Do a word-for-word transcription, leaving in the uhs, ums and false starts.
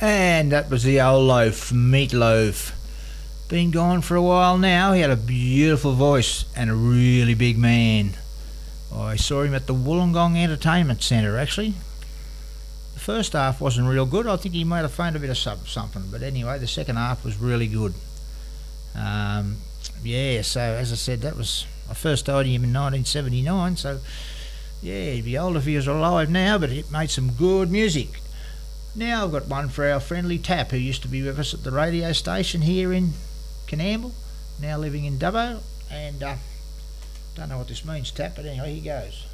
And that was the old Loaf, Meatloaf. Been gone for a while now. He had a beautiful voice and a really big man. I saw him at the Wollongong Entertainment Centre, actually. The first half wasn't real good. I think he might have found a bit of sub- something. But anyway, the second half was really good. Um, yeah, so as I said, that was... I first heard him in nineteen seventy-nine, so... Yeah, he'd be old if he was alive now, but he made some good music. Now I've got one for our friendly Tap, who used to be with us at the radio station here in Canamble, now living in Dubbo, and uh, don't know what this means, Tap, but anyway, here goes.